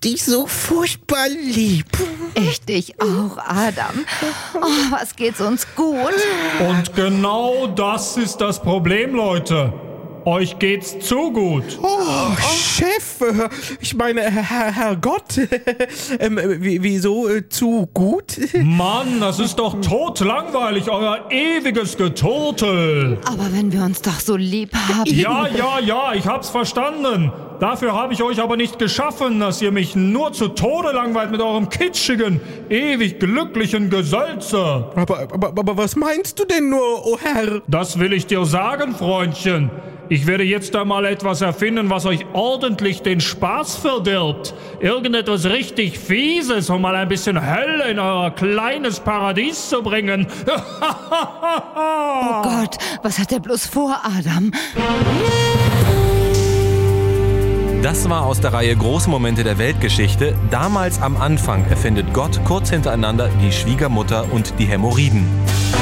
dich so furchtbar lieb. Ich dich auch, Adam. Oh, was geht's uns gut? Und genau das ist das Problem, Leute. Euch geht's zu gut. Oh, Chef, ich meine, Herr Gott, wieso zu gut? Mann, das ist doch totlangweilig, euer ewiges Geturtel. Aber wenn wir uns doch so lieb haben. Ja, ich hab's verstanden. Dafür habe ich euch aber nicht geschaffen, dass ihr mich nur zu Tode langweilt mit eurem kitschigen, ewig glücklichen Gesölze. Aber was meinst du denn nur, oh Herr? Das will ich dir sagen, Freundchen. Ich werde jetzt einmal etwas erfinden, was euch ordentlich den Spaß verdirbt. Irgendetwas richtig Fieses, um mal ein bisschen Hölle in euer kleines Paradies zu bringen. Oh Gott, was hat er bloß vor, Adam? Das war aus der Reihe Große Momente der Weltgeschichte. Damals am Anfang erfindet Gott kurz hintereinander die Schwiegermutter und die Hämorrhoiden.